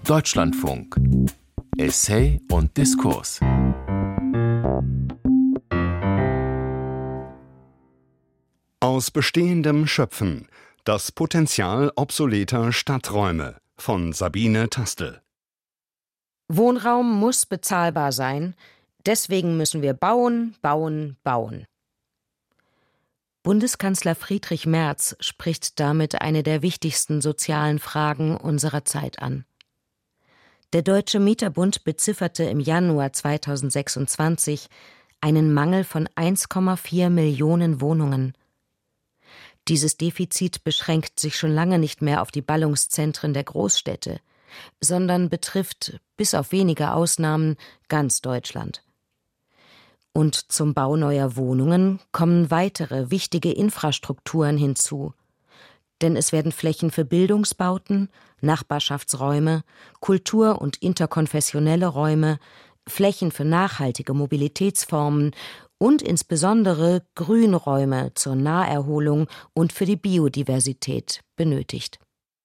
Deutschlandfunk. Essay und Diskurs. Aus Bestehendem schöpfen. Das Potenzial obsoleter Stadträume von Sabine Tastel. Wohnraum muss bezahlbar sein, deswegen müssen wir bauen, bauen, bauen. Bundeskanzler Friedrich Merz spricht damit eine der wichtigsten sozialen Fragen unserer Zeit an. Der Deutsche Mieterbund bezifferte im Januar 2026 einen Mangel von 1,4 Millionen Wohnungen. Dieses Defizit beschränkt sich schon lange nicht mehr auf die Ballungszentren der Großstädte, sondern betrifft, bis auf wenige Ausnahmen, ganz Deutschland. Und zum Bau neuer Wohnungen kommen weitere wichtige Infrastrukturen hinzu. Denn es werden Flächen für Bildungsbauten, Nachbarschaftsräume, Kultur- und interkonfessionelle Räume, Flächen für nachhaltige Mobilitätsformen und insbesondere Grünräume zur Naherholung und für die Biodiversität benötigt.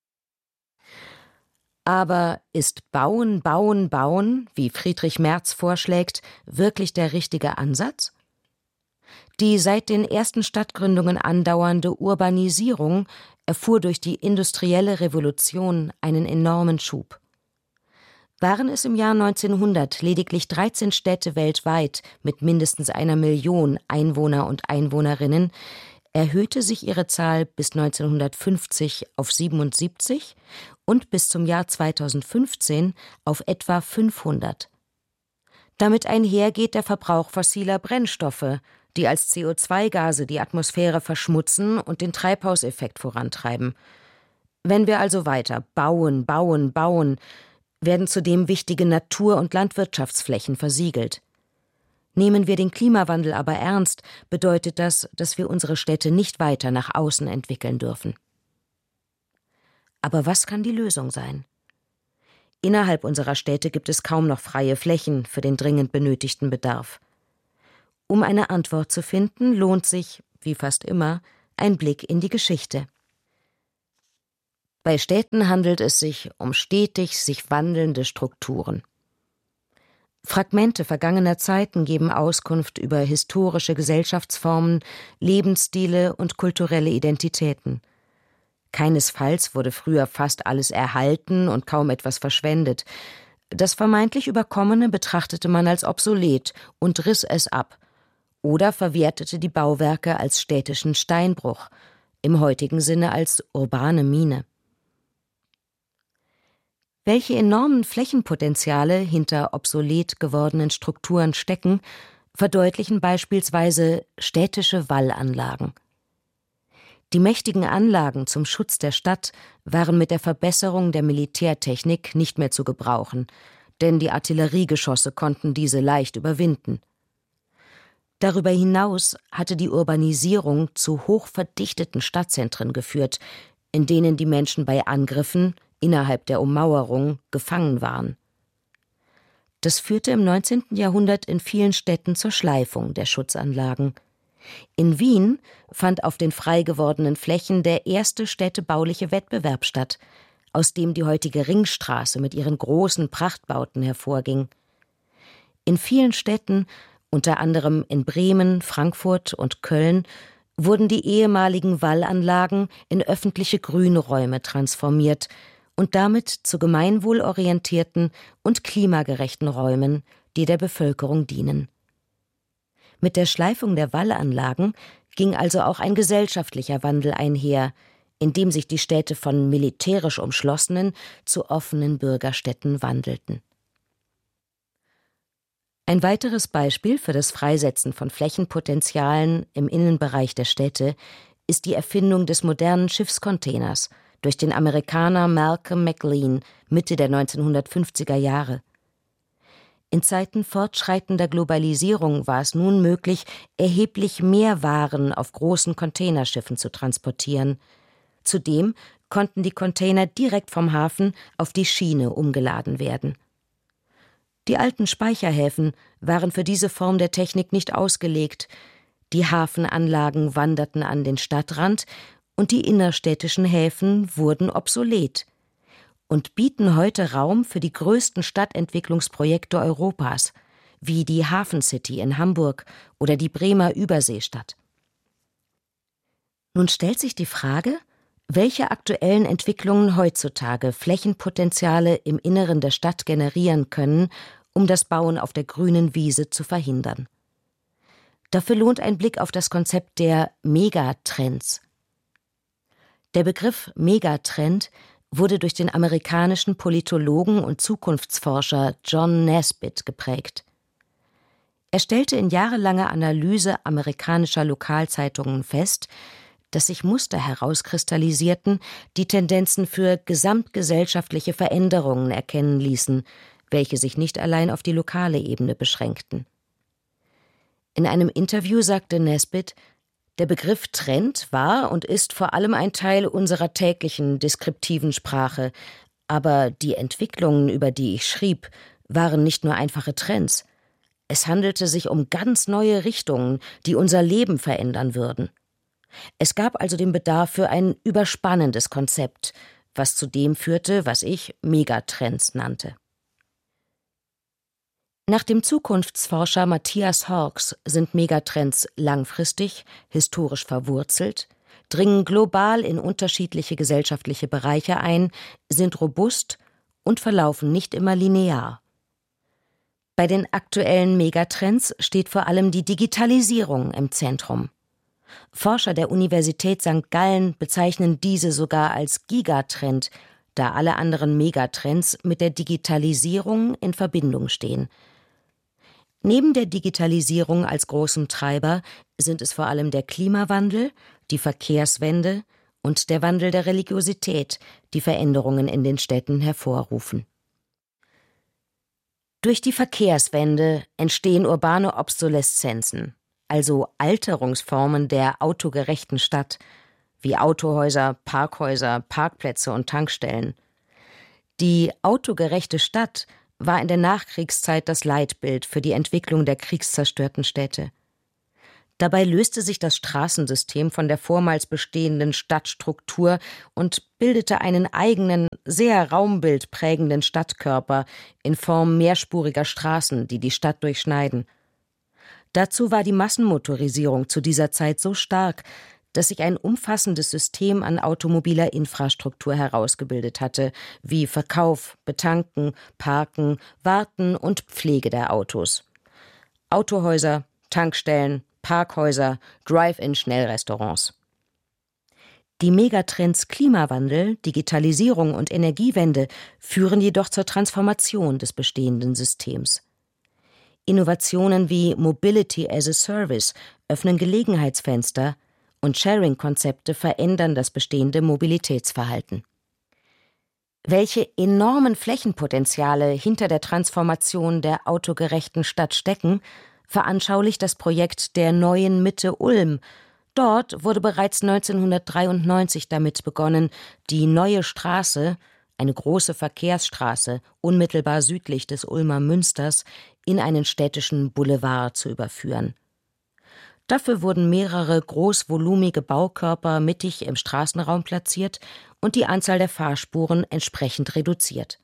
Aber ist Bauen, Bauen, Bauen, wie Friedrich Merz vorschlägt, wirklich der richtige Ansatz? Die seit den ersten Stadtgründungen andauernde Urbanisierung erfuhr durch die industrielle Revolution einen enormen Schub. Waren es im Jahr 1900 lediglich 13 Städte weltweit mit mindestens 1 Million Einwohner und Einwohnerinnen, erhöhte sich ihre Zahl bis 1950 auf 77 und bis zum Jahr 2015 auf etwa 500. Damit einhergeht der Verbrauch fossiler Brennstoffe, die als CO2-Gase die Atmosphäre verschmutzen und den Treibhauseffekt vorantreiben. Wenn wir also weiter bauen, bauen, bauen, werden zudem wichtige Natur- und Landwirtschaftsflächen versiegelt. Nehmen wir den Klimawandel aber ernst, bedeutet das, dass wir unsere Städte nicht weiter nach außen entwickeln dürfen. Aber was kann die Lösung sein? Innerhalb unserer Städte gibt es kaum noch freie Flächen für den dringend benötigten Bedarf. Um eine Antwort zu finden, lohnt sich, wie fast immer, ein Blick in die Geschichte. Bei Städten handelt es sich um stetig sich wandelnde Strukturen. Fragmente vergangener Zeiten geben Auskunft über historische Gesellschaftsformen, Lebensstile und kulturelle Identitäten. Keinesfalls wurde früher fast alles erhalten und kaum etwas verschwendet. Das vermeintlich Überkommene betrachtete man als obsolet und riss es ab oder verwertete die Bauwerke als städtischen Steinbruch, im heutigen Sinne als urbane Mine. Welche enormen Flächenpotenziale hinter obsolet gewordenen Strukturen stecken, verdeutlichen beispielsweise städtische Wallanlagen. Die mächtigen Anlagen zum Schutz der Stadt waren mit der Verbesserung der Militärtechnik nicht mehr zu gebrauchen, denn die Artilleriegeschosse konnten diese leicht überwinden. Darüber hinaus hatte die Urbanisierung zu hochverdichteten Stadtzentren geführt, in denen die Menschen bei Angriffen innerhalb der Ummauerung gefangen waren. Das führte im 19. Jahrhundert in vielen Städten zur Schleifung der Schutzanlagen. In Wien fand auf den frei gewordenen Flächen der erste städtebauliche Wettbewerb statt, aus dem die heutige Ringstraße mit ihren großen Prachtbauten hervorging. In vielen Städten, unter anderem in Bremen, Frankfurt und Köln, wurden die ehemaligen Wallanlagen in öffentliche Grünräume transformiert und damit zu gemeinwohlorientierten und klimagerechten Räumen, die der Bevölkerung dienen. Mit der Schleifung der Wallanlagen ging also auch ein gesellschaftlicher Wandel einher, in dem sich die Städte von militärisch umschlossenen zu offenen Bürgerstädten wandelten. Ein weiteres Beispiel für das Freisetzen von Flächenpotenzialen im Innenbereich der Städte ist die Erfindung des modernen Schiffscontainers durch den Amerikaner Malcolm McLean Mitte der 1950er Jahre. In Zeiten fortschreitender Globalisierung war es nun möglich, erheblich mehr Waren auf großen Containerschiffen zu transportieren. Zudem konnten die Container direkt vom Hafen auf die Schiene umgeladen werden. Die alten Speicherhäfen waren für diese Form der Technik nicht ausgelegt. Die Hafenanlagen wanderten an den Stadtrand und die innerstädtischen Häfen wurden obsolet. und bieten heute Raum für die größten Stadtentwicklungsprojekte Europas, wie die Hafen City in Hamburg oder die Bremer Überseestadt. Nun stellt sich die Frage, welche aktuellen Entwicklungen heutzutage Flächenpotenziale im Inneren der Stadt generieren können, um das Bauen auf der grünen Wiese zu verhindern. Dafür lohnt ein Blick auf das Konzept der Megatrends. Der Begriff Megatrend wurde durch den amerikanischen Politologen und Zukunftsforscher John Naisbitt geprägt. Er stellte in jahrelanger Analyse amerikanischer Lokalzeitungen fest, dass sich Muster herauskristallisierten, die Tendenzen für gesamtgesellschaftliche Veränderungen erkennen ließen, welche sich nicht allein auf die lokale Ebene beschränkten. In einem Interview sagte Naisbitt, der Begriff Trend war und ist vor allem ein Teil unserer täglichen deskriptiven Sprache, aber die Entwicklungen, über die ich schrieb, waren nicht nur einfache Trends. Es handelte sich um ganz neue Richtungen, die unser Leben verändern würden. Es gab also den Bedarf für ein überspannendes Konzept, was zu dem führte, was ich Megatrends nannte. Nach dem Zukunftsforscher Matthias Hawkes sind Megatrends langfristig, historisch verwurzelt, dringen global in unterschiedliche gesellschaftliche Bereiche ein, sind robust und verlaufen nicht immer linear. Bei den aktuellen Megatrends steht vor allem die Digitalisierung im Zentrum. Forscher der Universität St. Gallen bezeichnen diese sogar als Gigatrend, da alle anderen Megatrends mit der Digitalisierung in Verbindung stehen. Neben der Digitalisierung als großem Treiber sind es vor allem der Klimawandel, die Verkehrswende und der Wandel der Religiosität, die Veränderungen in den Städten hervorrufen. Durch die Verkehrswende entstehen urbane Obsoleszenzen, also Alterungsformen der autogerechten Stadt, wie Autohäuser, Parkhäuser, Parkplätze und Tankstellen. Die autogerechte Stadt war in der Nachkriegszeit das Leitbild für die Entwicklung der kriegszerstörten Städte. Dabei löste sich das Straßensystem von der vormals bestehenden Stadtstruktur und bildete einen eigenen, sehr raumbildprägenden Stadtkörper in Form mehrspuriger Straßen, die die Stadt durchschneiden. Dazu war die Massenmotorisierung zu dieser Zeit so stark, dass sich ein umfassendes System an automobiler Infrastruktur herausgebildet hatte, wie Verkauf, Betanken, Parken, Warten und Pflege der Autos. Autohäuser, Tankstellen, Parkhäuser, Drive-in-Schnellrestaurants. Die Megatrends Klimawandel, Digitalisierung und Energiewende führen jedoch zur Transformation des bestehenden Systems. Innovationen wie Mobility as a Service öffnen Gelegenheitsfenster und Sharing-Konzepte verändern das bestehende Mobilitätsverhalten. Welche enormen Flächenpotenziale hinter der Transformation der autogerechten Stadt stecken, veranschaulicht das Projekt der Neuen Mitte Ulm. Dort wurde bereits 1993 damit begonnen, die Neue Straße, eine große Verkehrsstraße unmittelbar südlich des Ulmer Münsters, in einen städtischen Boulevard zu überführen. Dafür wurden mehrere großvolumige Baukörper mittig im Straßenraum platziert und die Anzahl der Fahrspuren entsprechend reduziert.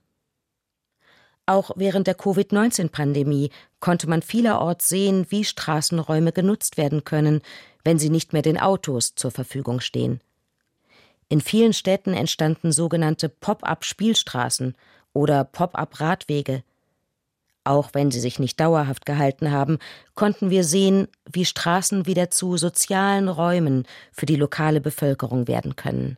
Auch während der Covid-19-Pandemie konnte man vielerorts sehen, wie Straßenräume genutzt werden können, wenn sie nicht mehr den Autos zur Verfügung stehen. In vielen Städten entstanden sogenannte Pop-up-Spielstraßen oder Pop-up-Radwege. Auch wenn sie sich nicht dauerhaft gehalten haben, konnten wir sehen, wie Straßen wieder zu sozialen Räumen für die lokale Bevölkerung werden können.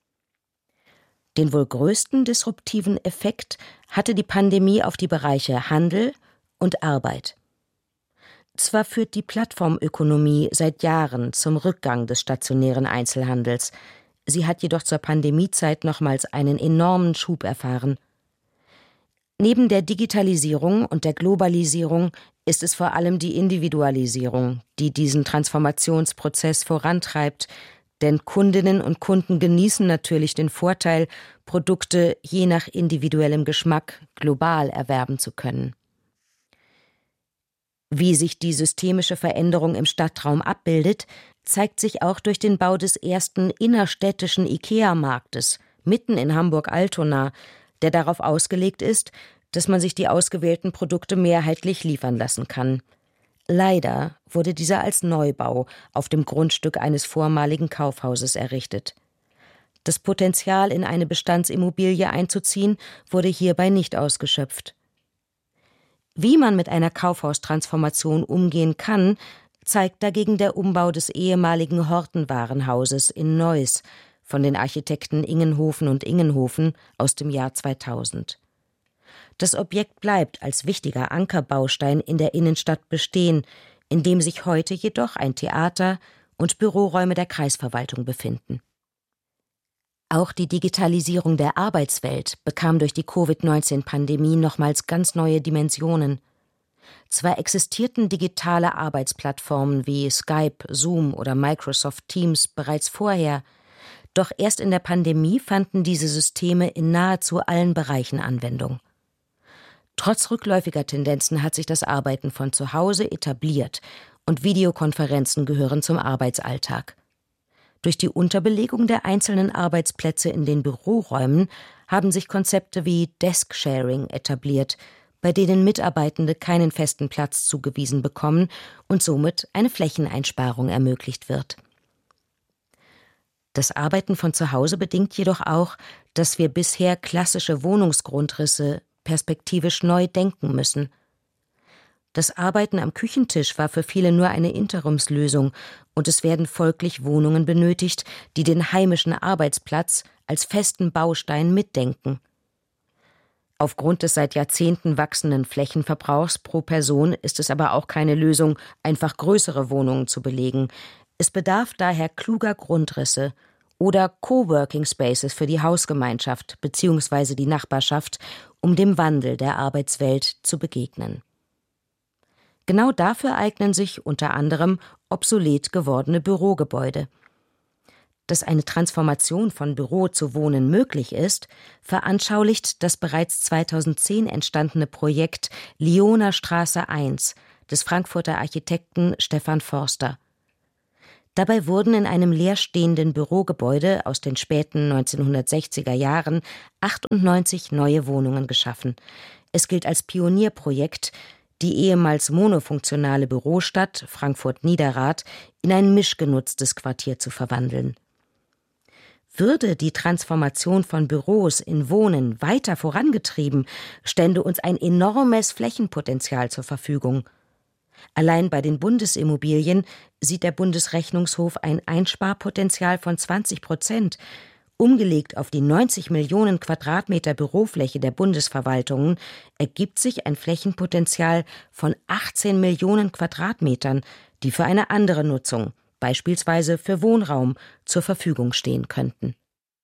Den wohl größten disruptiven Effekt hatte die Pandemie auf die Bereiche Handel und Arbeit. Zwar führt die Plattformökonomie seit Jahren zum Rückgang des stationären Einzelhandels, sie hat jedoch zur Pandemiezeit nochmals einen enormen Schub erfahren. Neben der Digitalisierung und der Globalisierung ist es vor allem die Individualisierung, die diesen Transformationsprozess vorantreibt, denn Kundinnen und Kunden genießen natürlich den Vorteil, Produkte je nach individuellem Geschmack global erwerben zu können. Wie sich die systemische Veränderung im Stadtraum abbildet, zeigt sich auch durch den Bau des ersten innerstädtischen IKEA-Marktes mitten in Hamburg-Altona, der darauf ausgelegt ist, dass man sich die ausgewählten Produkte mehrheitlich liefern lassen kann. Leider wurde dieser als Neubau auf dem Grundstück eines vormaligen Kaufhauses errichtet. Das Potenzial, in eine Bestandsimmobilie einzuziehen, wurde hierbei nicht ausgeschöpft. Wie man mit einer Kaufhaustransformation umgehen kann, zeigt dagegen der Umbau des ehemaligen Hortenwarenhauses in Neuss von den Architekten Ingenhofen und Ingenhofen aus dem Jahr 2000. Das Objekt bleibt als wichtiger Ankerbaustein in der Innenstadt bestehen, in dem sich heute jedoch ein Theater und Büroräume der Kreisverwaltung befinden. Auch die Digitalisierung der Arbeitswelt bekam durch die Covid-19-Pandemie nochmals ganz neue Dimensionen. Zwar existierten digitale Arbeitsplattformen wie Skype, Zoom oder Microsoft Teams bereits vorher, doch erst in der Pandemie fanden diese Systeme in nahezu allen Bereichen Anwendung. Trotz rückläufiger Tendenzen hat sich das Arbeiten von zu Hause etabliert und Videokonferenzen gehören zum Arbeitsalltag. Durch die Unterbelegung der einzelnen Arbeitsplätze in den Büroräumen haben sich Konzepte wie Desk-Sharing etabliert, bei denen Mitarbeitende keinen festen Platz zugewiesen bekommen und somit eine Flächeneinsparung ermöglicht wird. Das Arbeiten von zu Hause bedingt jedoch auch, dass wir bisher klassische Wohnungsgrundrisse perspektivisch neu denken müssen. Das Arbeiten am Küchentisch war für viele nur eine Interimslösung und es werden folglich Wohnungen benötigt, die den heimischen Arbeitsplatz als festen Baustein mitdenken. Aufgrund des seit Jahrzehnten wachsenden Flächenverbrauchs pro Person ist es aber auch keine Lösung, einfach größere Wohnungen zu belegen. Es bedarf daher kluger Grundrisse oder Coworking Spaces für die Hausgemeinschaft bzw. die Nachbarschaft, um dem Wandel der Arbeitswelt zu begegnen. Genau dafür eignen sich unter anderem obsolet gewordene Bürogebäude. Dass eine Transformation von Büro zu Wohnen möglich ist, veranschaulicht das bereits 2010 entstandene Projekt Lioner Straße 1 des Frankfurter Architekten Stefan Forster. Dabei wurden in einem leerstehenden Bürogebäude aus den späten 1960er Jahren 98 neue Wohnungen geschaffen. Es gilt als Pionierprojekt, die ehemals monofunktionale Bürostadt Frankfurt-Niederrad in ein mischgenutztes Quartier zu verwandeln. Würde die Transformation von Büros in Wohnen weiter vorangetrieben, stände uns ein enormes Flächenpotenzial zur Verfügung. Allein bei den Bundesimmobilien sieht der Bundesrechnungshof ein Einsparpotenzial von 20%. Umgelegt auf die 90 Millionen Quadratmeter Bürofläche der Bundesverwaltungen ergibt sich ein Flächenpotenzial von 18 Millionen Quadratmetern, die für eine andere Nutzung, beispielsweise für Wohnraum, zur Verfügung stehen könnten.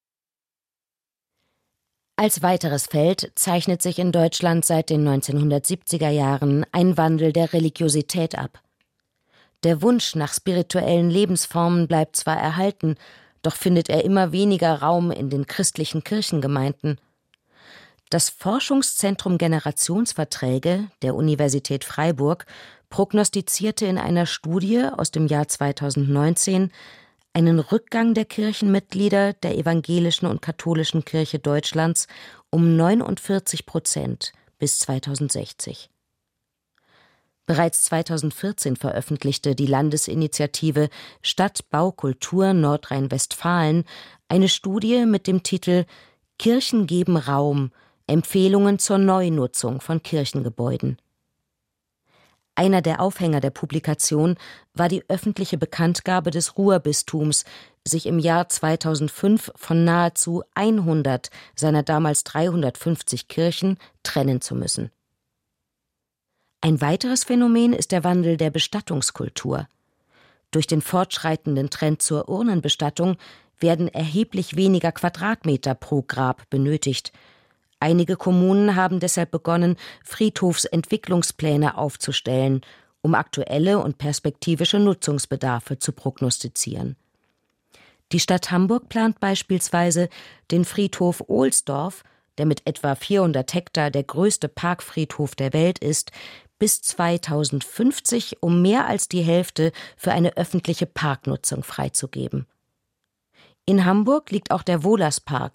Als weiteres Feld zeichnet sich in Deutschland seit den 1970er Jahren ein Wandel der Religiosität ab. Der Wunsch nach spirituellen Lebensformen bleibt zwar erhalten, doch findet er immer weniger Raum in den christlichen Kirchengemeinden. Das Forschungszentrum Generationsverträge der Universität Freiburg prognostizierte in einer Studie aus dem Jahr 2019 einen Rückgang der Kirchenmitglieder der evangelischen und katholischen Kirche Deutschlands um 49% bis 2060. Bereits 2014 veröffentlichte die Landesinitiative Stadtbaukultur Nordrhein-Westfalen eine Studie mit dem Titel »Kirchen geben Raum – Empfehlungen zur Neunutzung von Kirchengebäuden«. Einer der Aufhänger der Publikation war die öffentliche Bekanntgabe des Ruhrbistums, sich im Jahr 2005 von nahezu 100 seiner damals 350 Kirchen trennen zu müssen. Ein weiteres Phänomen ist der Wandel der Bestattungskultur. Durch den fortschreitenden Trend zur Urnenbestattung werden erheblich weniger Quadratmeter pro Grab benötigt. Einige Kommunen haben deshalb begonnen, Friedhofsentwicklungspläne aufzustellen, um aktuelle und perspektivische Nutzungsbedarfe zu prognostizieren. Die Stadt Hamburg plant beispielsweise, den Friedhof Ohlsdorf, der mit etwa 400 Hektar der größte Parkfriedhof der Welt ist, bis 2050 um mehr als die Hälfte für eine öffentliche Parknutzung freizugeben. In Hamburg liegt auch der Wohlerspark,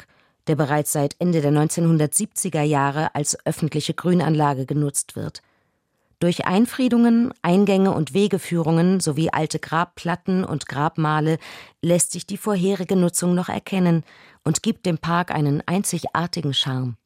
der bereits seit Ende der 1970er Jahre als öffentliche Grünanlage genutzt wird. Durch Einfriedungen, Eingänge und Wegeführungen sowie alte Grabplatten und Grabmale lässt sich die vorherige Nutzung noch erkennen und gibt dem Park einen einzigartigen Charme.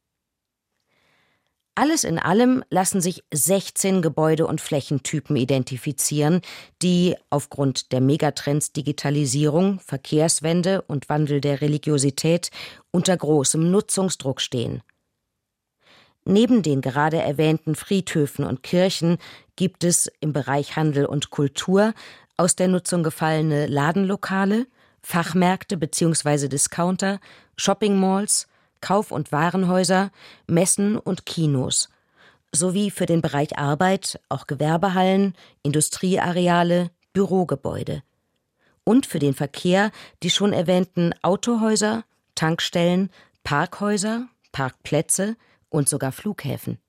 Alles in allem lassen sich 16 Gebäude- und Flächentypen identifizieren, die aufgrund der Megatrends Digitalisierung, Verkehrswende und Wandel der Religiosität unter großem Nutzungsdruck stehen. Neben den gerade erwähnten Friedhöfen und Kirchen gibt es im Bereich Handel und Kultur aus der Nutzung gefallene Ladenlokale, Fachmärkte bzw. Discounter, Shoppingmalls, Kauf- und Warenhäuser, Messen und Kinos, sowie für den Bereich Arbeit auch Gewerbehallen, Industrieareale, Bürogebäude. Und für den Verkehr die schon erwähnten Autohäuser, Tankstellen, Parkhäuser, Parkplätze und sogar Flughäfen.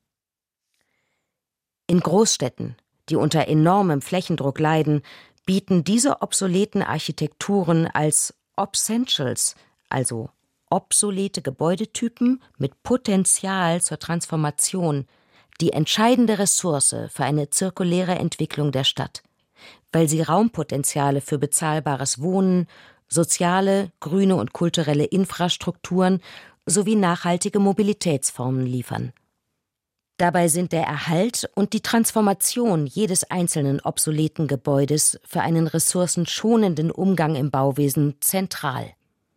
In Großstädten, die unter enormem Flächendruck leiden, bieten diese obsoleten Architekturen als Obsentials, also obsolete Gebäudetypen mit Potenzial zur Transformation, die entscheidende Ressource für eine zirkuläre Entwicklung der Stadt, weil sie Raumpotenziale für bezahlbares Wohnen, soziale, grüne und kulturelle Infrastrukturen sowie nachhaltige Mobilitätsformen liefern. Dabei sind der Erhalt und die Transformation jedes einzelnen obsoleten Gebäudes für einen ressourcenschonenden Umgang im Bauwesen zentral.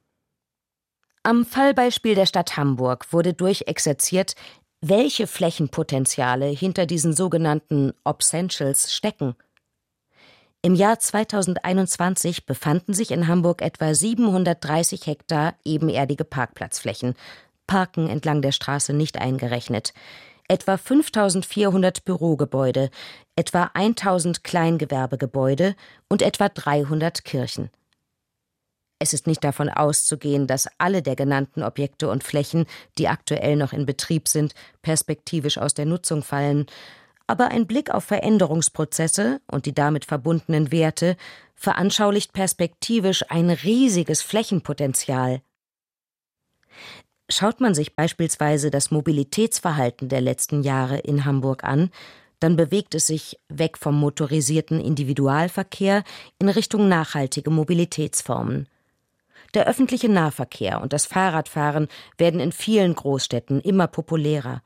Am Fallbeispiel der Stadt Hamburg wurde durchexerziert, welche Flächenpotenziale hinter diesen sogenannten Obsentials stecken. Im Jahr 2021 befanden sich in Hamburg etwa 730 Hektar ebenerdige Parkplatzflächen, Parken entlang der Straße nicht eingerechnet, etwa 5.400 Bürogebäude, etwa 1.000 Kleingewerbegebäude und etwa 300 Kirchen. Es ist nicht davon auszugehen, dass alle der genannten Objekte und Flächen, die aktuell noch in Betrieb sind, perspektivisch aus der Nutzung fallen, aber ein Blick auf Veränderungsprozesse und die damit verbundenen Werte veranschaulicht perspektivisch ein riesiges Flächenpotenzial. Schaut man sich beispielsweise das Mobilitätsverhalten der letzten Jahre in Hamburg an, dann bewegt es sich weg vom motorisierten Individualverkehr in Richtung nachhaltige Mobilitätsformen. Der öffentliche Nahverkehr und das Fahrradfahren werden in vielen Großstädten immer populärer.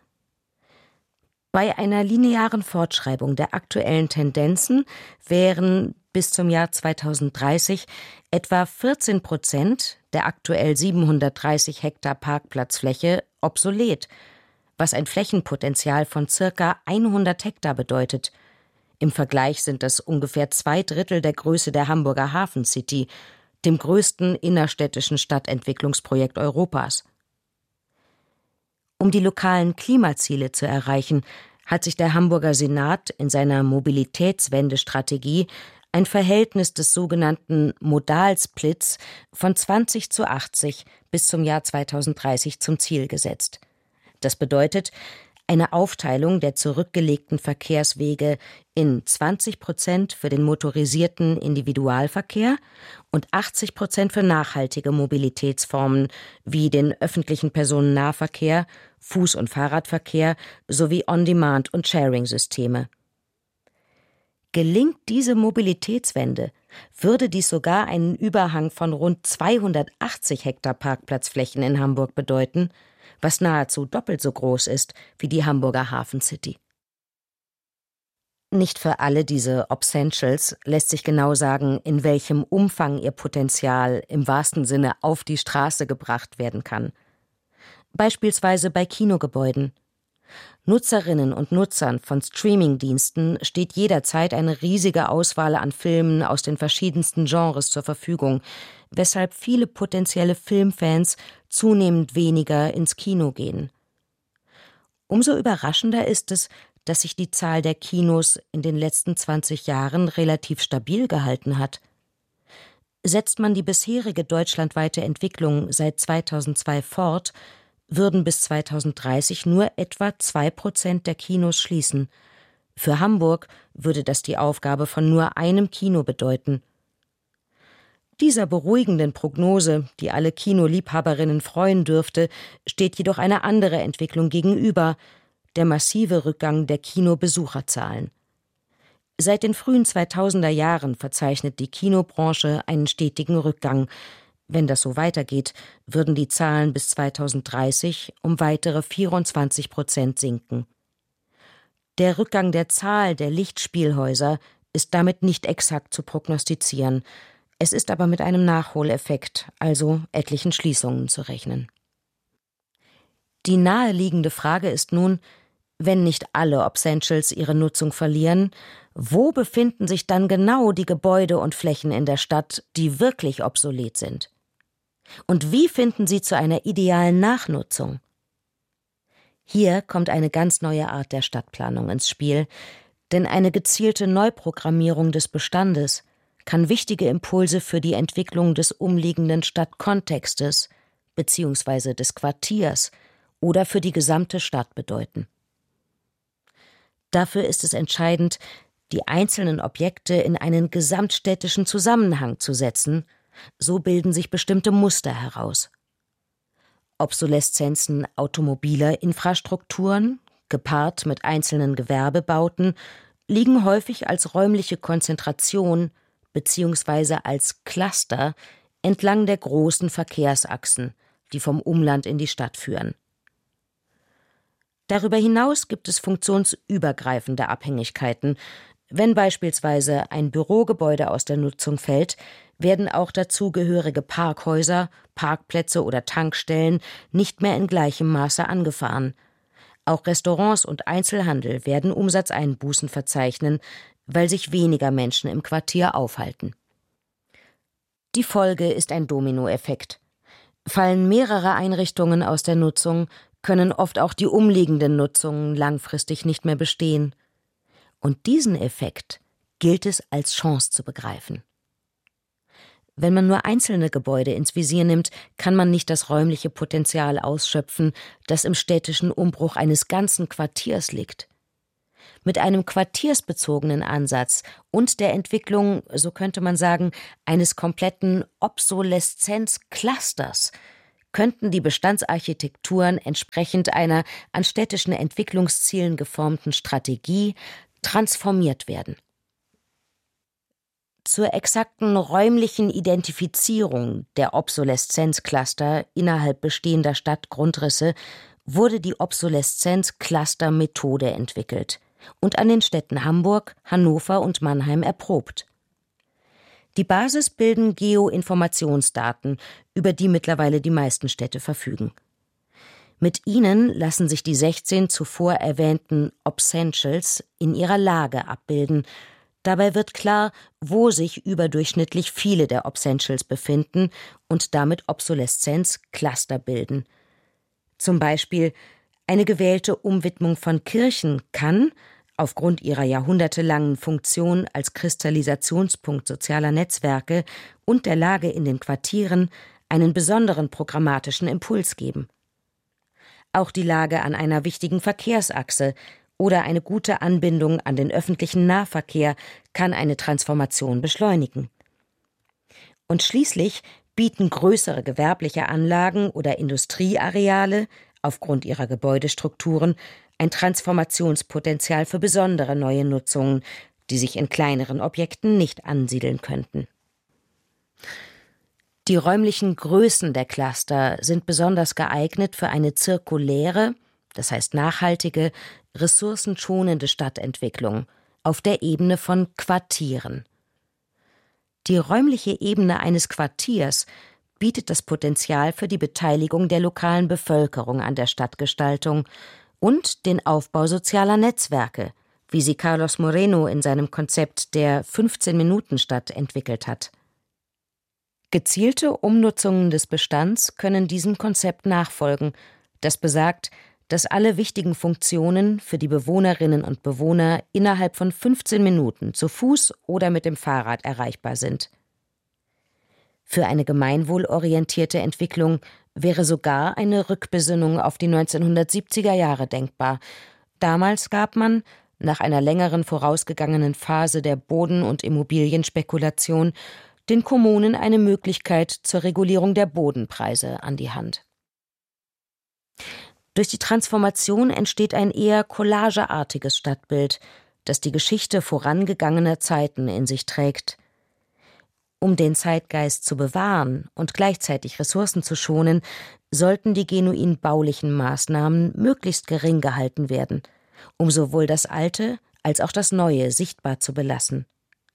Bei einer linearen Fortschreibung der aktuellen Tendenzen wären bis zum Jahr 2030 etwa 14% der aktuell 730 Hektar Parkplatzfläche obsolet, was ein Flächenpotenzial von ca. 100 Hektar bedeutet. Im Vergleich sind das ungefähr 2/3 der Größe der Hamburger Hafen City, dem größten innerstädtischen Stadtentwicklungsprojekt Europas. Um die lokalen Klimaziele zu erreichen, hat sich der Hamburger Senat in seiner Mobilitätswendestrategie ein Verhältnis des sogenannten Modalsplits von 20:80 bis zum Jahr 2030 zum Ziel gesetzt. Das bedeutet eine Aufteilung der zurückgelegten Verkehrswege in 20% für den motorisierten Individualverkehr und 80% für nachhaltige Mobilitätsformen wie den öffentlichen Personennahverkehr, Fuß- und Fahrradverkehr sowie On-Demand- und Sharing-Systeme. Gelingt diese Mobilitätswende, würde dies sogar einen Überhang von rund 280 Hektar Parkplatzflächen in Hamburg bedeuten, was nahezu doppelt so groß ist wie die Hamburger Hafen City. Nicht für alle diese Obsentials lässt sich genau sagen, in welchem Umfang ihr Potenzial im wahrsten Sinne auf die Straße gebracht werden kann. Beispielsweise bei Kinogebäuden. Nutzerinnen und Nutzern von Streamingdiensten steht jederzeit eine riesige Auswahl an Filmen aus den verschiedensten Genres zur Verfügung, weshalb viele potenzielle Filmfans zunehmend weniger ins Kino gehen. Umso überraschender ist es, dass sich die Zahl der Kinos in den letzten 20 Jahren relativ stabil gehalten hat. Setzt man die bisherige deutschlandweite Entwicklung seit 2002 fort, würden bis 2030 nur etwa 2% der Kinos schließen. Für Hamburg würde das die Aufgabe von nur einem Kino bedeuten. Dieser beruhigenden Prognose, die alle Kinoliebhaberinnen freuen dürfte, steht jedoch eine andere Entwicklung gegenüber: der massive Rückgang der Kinobesucherzahlen. Seit den frühen 2000er Jahren verzeichnet die Kinobranche einen stetigen Rückgang. Wenn das so weitergeht, würden die Zahlen bis 2030 um weitere 24% sinken. Der Rückgang der Zahl der Lichtspielhäuser ist damit nicht exakt zu prognostizieren. Es ist aber mit einem Nachholeffekt, also etlichen Schließungen, zu rechnen. Die naheliegende Frage ist nun: Wenn nicht alle Obsentials ihre Nutzung verlieren, wo befinden sich dann genau die Gebäude und Flächen in der Stadt, die wirklich obsolet sind? Und wie finden sie zu einer idealen Nachnutzung? Hier kommt eine ganz neue Art der Stadtplanung ins Spiel, denn eine gezielte Neuprogrammierung des Bestandes kann wichtige Impulse für die Entwicklung des umliegenden Stadtkontextes bzw. des Quartiers oder für die gesamte Stadt bedeuten. Dafür ist es entscheidend, die einzelnen Objekte in einen gesamtstädtischen Zusammenhang zu setzen. So bilden sich bestimmte Muster heraus. Obsoleszenzen automobiler Infrastrukturen, gepaart mit einzelnen Gewerbebauten, liegen häufig als räumliche Konzentration bzw. als Cluster entlang der großen Verkehrsachsen, die vom Umland in die Stadt führen. Darüber hinaus gibt es funktionsübergreifende Abhängigkeiten. Wenn beispielsweise ein Bürogebäude aus der Nutzung fällt, werden auch dazugehörige Parkhäuser, Parkplätze oder Tankstellen nicht mehr in gleichem Maße angefahren. Auch Restaurants und Einzelhandel werden Umsatzeinbußen verzeichnen, weil sich weniger Menschen im Quartier aufhalten. Die Folge ist ein Dominoeffekt. Fallen mehrere Einrichtungen aus der Nutzung, können oft auch die umliegenden Nutzungen langfristig nicht mehr bestehen. Und diesen Effekt gilt es als Chance zu begreifen. Wenn man nur einzelne Gebäude ins Visier nimmt, kann man nicht das räumliche Potenzial ausschöpfen, das im städtischen Umbruch eines ganzen Quartiers liegt. Mit einem quartiersbezogenen Ansatz und der Entwicklung, so könnte man sagen, eines kompletten Obsoleszenzclusters könnten die Bestandsarchitekturen entsprechend einer an städtischen Entwicklungszielen geformten Strategie transformiert werden. Zur exakten räumlichen Identifizierung der Obsoleszenzcluster innerhalb bestehender Stadtgrundrisse wurde die Obsoleszenz-Cluster-Methode entwickelt und an den Städten Hamburg, Hannover und Mannheim erprobt. Die Basis bilden Geoinformationsdaten, über die mittlerweile die meisten Städte verfügen. Mit ihnen lassen sich die 16 zuvor erwähnten Obsentials in ihrer Lage abbilden. Dabei wird klar, wo sich überdurchschnittlich viele der Obsentials befinden und damit Obsoleszenz-Cluster bilden. Zum Beispiel: Eine gewählte Umwidmung von Kirchen kann, aufgrund ihrer jahrhundertelangen Funktion als Kristallisationspunkt sozialer Netzwerke und der Lage in den Quartieren, einen besonderen programmatischen Impuls geben. Auch die Lage an einer wichtigen Verkehrsachse oder eine gute Anbindung an den öffentlichen Nahverkehr kann eine Transformation beschleunigen. Und schließlich bieten größere gewerbliche Anlagen oder Industrieareale aufgrund ihrer Gebäudestrukturen ein Transformationspotenzial für besondere neue Nutzungen, die sich in kleineren Objekten nicht ansiedeln könnten. Die räumlichen Größen der Cluster sind besonders geeignet für eine zirkuläre, das heißt nachhaltige, ressourcenschonende Stadtentwicklung auf der Ebene von Quartieren. Die räumliche Ebene eines Quartiers bietet das Potenzial für die Beteiligung der lokalen Bevölkerung an der Stadtgestaltung und den Aufbau sozialer Netzwerke, wie sie Carlos Moreno in seinem Konzept der 15-Minuten-Stadt entwickelt hat. Gezielte Umnutzungen des Bestands können diesem Konzept nachfolgen, das besagt, dass alle wichtigen Funktionen für die Bewohnerinnen und Bewohner innerhalb von 15 Minuten zu Fuß oder mit dem Fahrrad erreichbar sind. Für eine gemeinwohlorientierte Entwicklung wäre sogar eine Rückbesinnung auf die 1970er Jahre denkbar. Damals gab man, nach einer längeren vorausgegangenen Phase der Boden- und Immobilienspekulation, den Kommunen eine Möglichkeit zur Regulierung der Bodenpreise an die Hand. Durch die Transformation entsteht ein eher collageartiges Stadtbild, das die Geschichte vorangegangener Zeiten in sich trägt. Um den Zeitgeist zu bewahren und gleichzeitig Ressourcen zu schonen, sollten die genuin baulichen Maßnahmen möglichst gering gehalten werden, um sowohl das Alte als auch das Neue sichtbar zu belassen.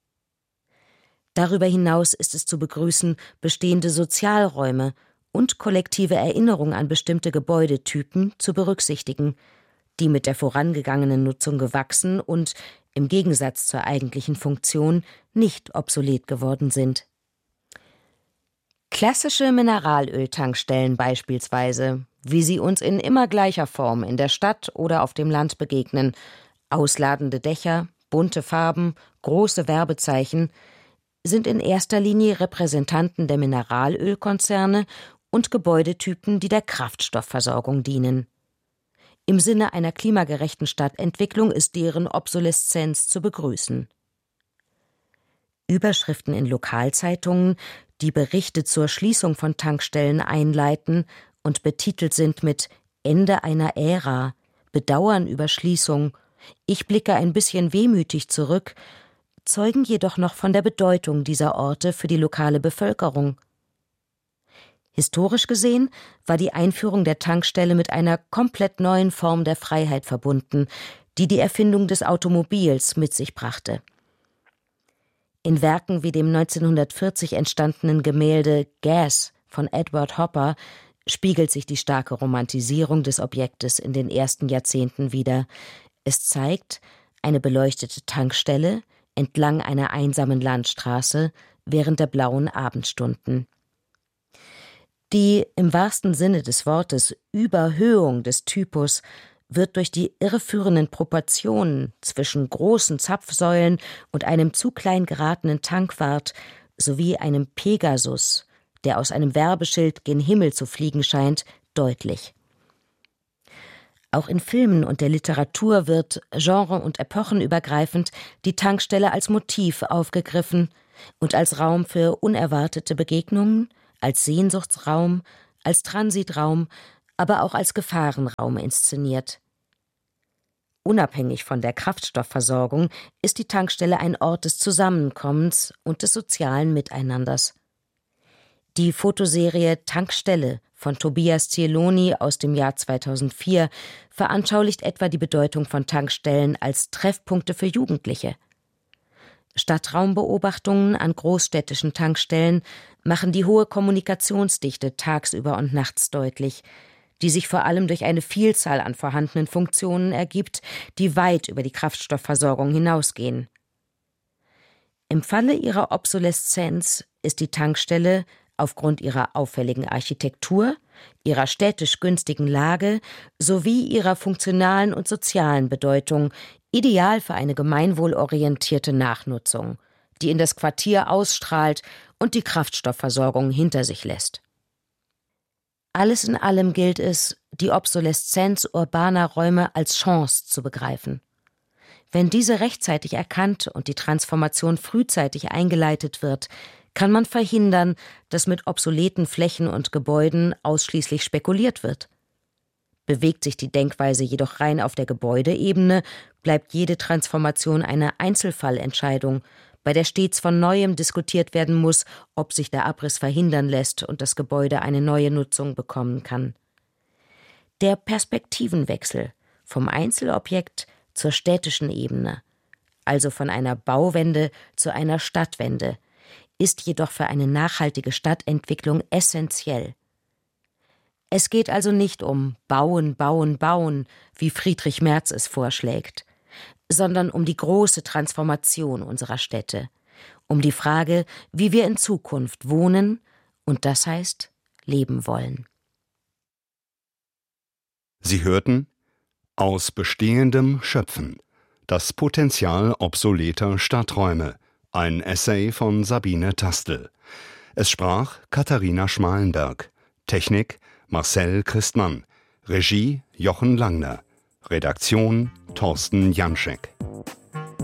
Darüber hinaus ist es zu begrüßen, bestehende Sozialräume und kollektive Erinnerung an bestimmte Gebäudetypen zu berücksichtigen, die mit der vorangegangenen Nutzung gewachsen und, im Gegensatz zur eigentlichen Funktion, nicht obsolet geworden sind. Klassische Mineralöltankstellen beispielsweise, wie sie uns in immer gleicher Form in der Stadt oder auf dem Land begegnen, ausladende Dächer, bunte Farben, große Werbezeichen, sind in erster Linie Repräsentanten der Mineralölkonzerne und Gebäudetypen, die der Kraftstoffversorgung dienen. Im Sinne einer klimagerechten Stadtentwicklung ist deren Obsoleszenz zu begrüßen. Überschriften in Lokalzeitungen, die Berichte zur Schließung von Tankstellen einleiten und betitelt sind mit »Ende einer Ära«, »Bedauern über Schließung«, »Ich blicke ein bisschen wehmütig zurück«, zeugen jedoch noch von der Bedeutung dieser Orte für die lokale Bevölkerung. Historisch gesehen war die Einführung der Tankstelle mit einer komplett neuen Form der Freiheit verbunden, die die Erfindung des Automobils mit sich brachte. In Werken wie dem 1940 entstandenen Gemälde »Gas« von Edward Hopper spiegelt sich die starke Romantisierung des Objektes in den ersten Jahrzehnten wider. Es zeigt eine beleuchtete Tankstelle entlang einer einsamen Landstraße während der blauen Abendstunden. Die im wahrsten Sinne des Wortes Überhöhung des Typus wird durch die irreführenden Proportionen zwischen großen Zapfsäulen und einem zu klein geratenen Tankwart sowie einem Pegasus, der aus einem Werbeschild gen Himmel zu fliegen scheint, deutlich. Auch in Filmen und der Literatur wird genre- und epochenübergreifend die Tankstelle als Motiv aufgegriffen und als Raum für unerwartete Begegnungen, als Sehnsuchtsraum, als Transitraum, aber auch als Gefahrenraum inszeniert. Unabhängig von der Kraftstoffversorgung ist die Tankstelle ein Ort des Zusammenkommens und des sozialen Miteinanders. Die Fotoserie Tankstelle von Tobias Zieloni aus dem Jahr 2004 veranschaulicht etwa die Bedeutung von Tankstellen als Treffpunkte für Jugendliche. Stadtraumbeobachtungen an großstädtischen Tankstellen machen die hohe Kommunikationsdichte tagsüber und nachts deutlich, die sich vor allem durch eine Vielzahl an vorhandenen Funktionen ergibt, die weit über die Kraftstoffversorgung hinausgehen. Im Falle ihrer Obsoleszenz ist die Tankstelle aufgrund ihrer auffälligen Architektur, ihrer städtisch günstigen Lage sowie ihrer funktionalen und sozialen Bedeutung ideal für eine gemeinwohlorientierte Nachnutzung, die in das Quartier ausstrahlt und die Kraftstoffversorgung hinter sich lässt. Alles in allem gilt es, die Obsoleszenz urbaner Räume als Chance zu begreifen. Wenn diese rechtzeitig erkannt und die Transformation frühzeitig eingeleitet wird, kann man verhindern, dass mit obsoleten Flächen und Gebäuden ausschließlich spekuliert wird. Bewegt sich die Denkweise jedoch rein auf der Gebäudeebene, bleibt jede Transformation eine Einzelfallentscheidung, bei der stets von Neuem diskutiert werden muss, ob sich der Abriss verhindern lässt und das Gebäude eine neue Nutzung bekommen kann. Der Perspektivenwechsel vom Einzelobjekt zur städtischen Ebene, also von einer Bauwende zu einer Stadtwende, ist jedoch für eine nachhaltige Stadtentwicklung essentiell. Es geht also nicht um Bauen, Bauen, Bauen, wie Friedrich Merz es vorschlägt, sondern um die große Transformation unserer Städte, um die Frage, wie wir in Zukunft wohnen und das heißt, leben wollen. Sie hörten »Aus Bestehendem schöpfen. Das Potenzial obsoleter Stadträume«, ein Essay von Sabine Tastel. Es sprach Katharina Schmalenberg. Technik Marcel Christmann. Regie Jochen Langner. Redaktion Thorsten Janschek.